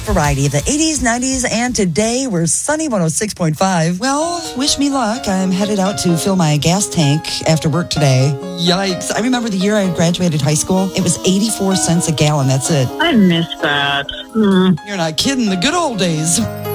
Variety of the 80s, 90s, and today we're sunny 106.5. Well, wish me luck. I'm headed out to fill my gas tank after work today. Yikes. I remember the year I graduated high school. It was 84 cents a gallon. That's it. I miss that. You're not kidding. The good old days.